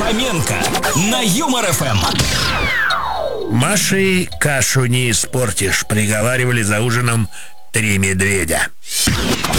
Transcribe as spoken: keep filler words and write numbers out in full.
Фоменко на Юмор эф эм. Машей кашу не испортишь, приговаривали за ужином три медведя.